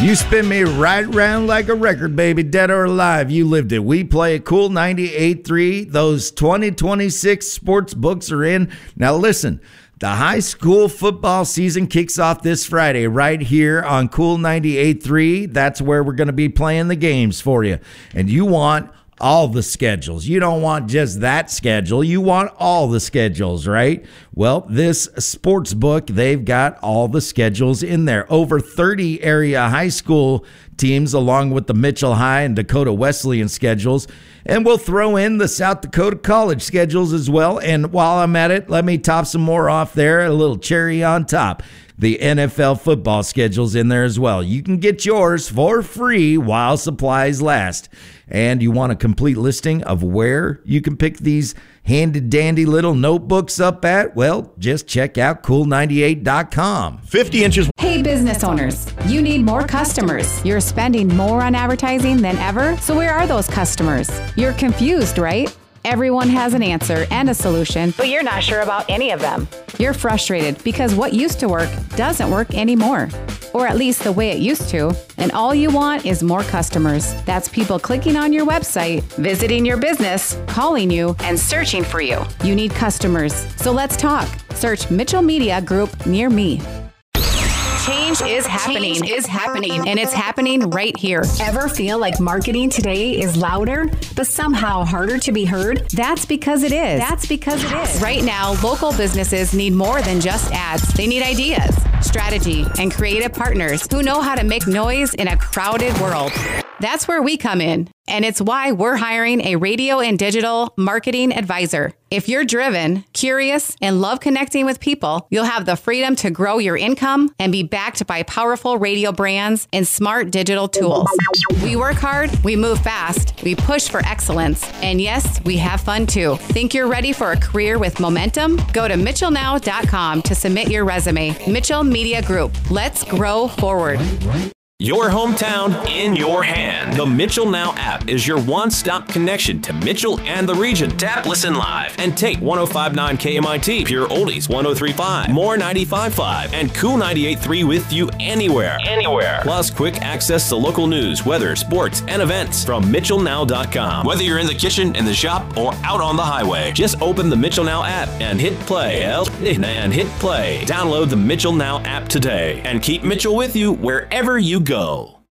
You spin me right round like a record, baby, dead or alive. You lived it. We play at Cool 98.3. Those 2026 sports books are in. Now listen, the high school football season kicks off this Friday right here on Cool 98.3. That's where we're going to be playing the games for you. And you want all the schedules. You don't want just that schedule. You want all the schedules, right? Well, this sports book, they've got all the schedules in there. Over 30 area high school teams along with the Mitchell High and Dakota Wesleyan schedules. And we'll throw in the South Dakota College schedules as well. And while I'm at it, let me top some more off there, a little cherry on top. The NFL football schedule's in there as well. You can get yours for free while supplies last. And you want a complete listing of where you can pick these handy-dandy little notebooks up at? Well, just check out cool98.com. 50 inches. Hey, business owners, you need more customers. You're spending more on advertising than ever, so where are those customers? You're confused, right? Everyone has an answer and a solution, but you're not sure about any of them. You're frustrated because what used to work doesn't work anymore, or at least the way it used to, and all you want is more customers. That's people clicking on your website, visiting your business, calling you, and searching for you. You need customers, so let's talk. Search Mitchell Media Group near me. Change is happening, and it's happening right here. Ever feel like marketing today is louder, but somehow harder to be heard? That's because it is. Right now, local businesses need more than just ads. They need ideas, strategy, and creative partners who know how to make noise in a crowded world. That's where we come in, and it's why we're hiring a radio and digital marketing advisor. If you're driven, curious, and love connecting with people, you'll have the freedom to grow your income and be backed by powerful radio brands and smart digital tools. We work hard, we move fast, we push for excellence, and yes, we have fun too. Think you're ready for a career with momentum? Go to mitchellnow.com to submit your resume. Mitchell Media Group. Let's grow forward. Your hometown in your hand. The Mitchell Now app is your one-stop connection to Mitchell and the region. Tap, listen live, and take 105.9 KMIT, Pure Oldies 103.5, More 95.5, and Cool 98.3 with you anywhere. Plus, quick access to local news, weather, sports, and events from MitchellNow.com. Whether you're in the kitchen, in the shop, or out on the highway, just open the Mitchell Now app and hit play. Download the Mitchell Now app today and keep Mitchell with you wherever you go.